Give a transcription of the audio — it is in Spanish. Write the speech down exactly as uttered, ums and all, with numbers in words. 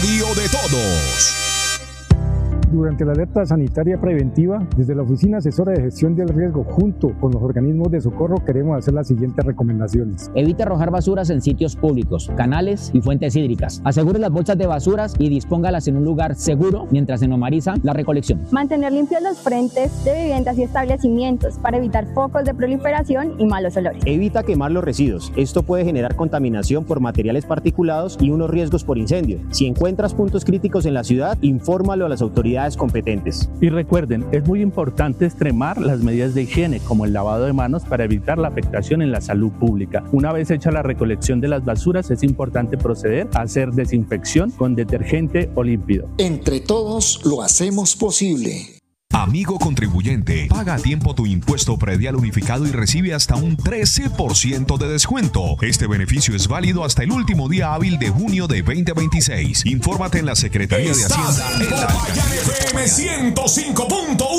radio de todos. Durante la alerta sanitaria preventiva, desde la Oficina Asesora de Gestión del Riesgo, junto con los organismos de socorro, queremos hacer las siguientes recomendaciones. Evite arrojar basuras en sitios públicos, canales y fuentes hídricas. Asegure las bolsas de basuras y dispóngalas en un lugar seguro mientras se normaliza la recolección. Mantener limpios los frentes de viviendas y establecimientos para evitar focos de proliferación y malos olores. Evita quemar los residuos. Esto puede generar contaminación por materiales particulados y unos riesgos por incendio. Si encuentras puntos críticos en la ciudad, infórmalo a las autoridades competentes. Y recuerden, es muy importante extremar las medidas de higiene, como el lavado de manos, para evitar la afectación en la salud pública. Una vez hecha la recolección de las basuras, es importante proceder a hacer desinfección con detergente o límpido. Entre todos lo hacemos posible. Amigo contribuyente, paga a tiempo tu impuesto predial unificado y recibe hasta un trece por ciento de descuento. Este beneficio es válido hasta el último día hábil de junio de veinte veintiséis. Infórmate en la Secretaría de Hacienda. En la... F M ciento cinco punto uno.